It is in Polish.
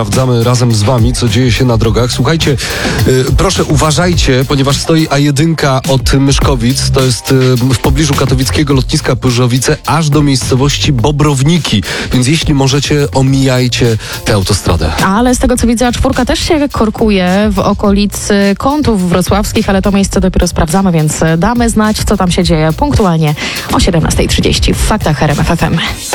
sprawdzamy razem z wami, co dzieje się na drogach. Słuchajcie, proszę uważajcie, ponieważ stoi A1 od Myszkowic, to jest w pobliżu katowickiego lotniska Pyrzowice, aż do miejscowości Bobrowniki, więc jeśli możecie, omijajcie tę autostradę. Ale z tego co widzę, A4 też się korkuje w okolicy Kątów wrocławskich, ale to miejsce dopiero sprawdzamy, więc damy znać, co tam się dzieje punktualnie o 17:30 w Faktach RMF FM.